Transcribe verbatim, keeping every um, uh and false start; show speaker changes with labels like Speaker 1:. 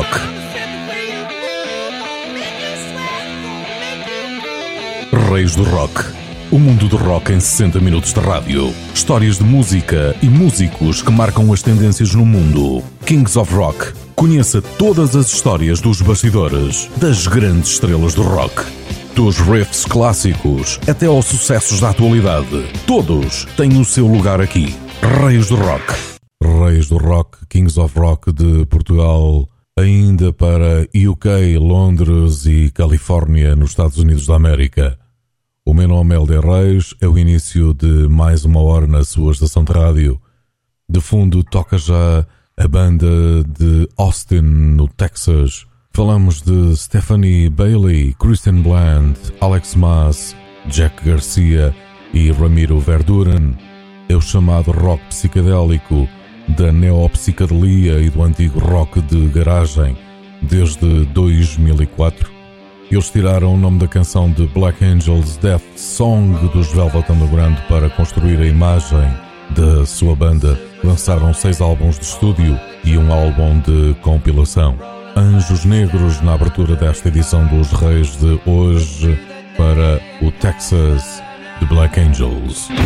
Speaker 1: Rock. Reis do Rock. O mundo do rock em sessenta minutos de rádio. Histórias de música e músicos que marcam as tendências no mundo. Kings of Rock. Conheça todas as histórias dos bastidores das grandes estrelas do rock. Dos riffs clássicos até aos sucessos da atualidade. Todos têm o seu lugar aqui. Reis do Rock. Reis do Rock, Kings of Rock de Portugal, ainda para U K, Londres e Califórnia, nos Estados Unidos da América. O meu nome é Helder Reis, é o início de mais uma hora na sua estação de rádio. De fundo toca já a banda de Austin, no Texas. Falamos de Stephanie Bailey, Christian Bland, Alex Mas, Jack Garcia e Ramiro Verduren. É o chamado rock psicadélico, da neopsicadelia e do antigo rock de garagem, desde dois mil e quatro. Eles tiraram o nome da canção de Black Angels Death Song dos Velvet Underground para construir a imagem da sua banda. Lançaram seis álbuns de estúdio e um álbum de compilação. Anjos Negros na abertura desta edição dos Reis de hoje para o Texas de Black Angels.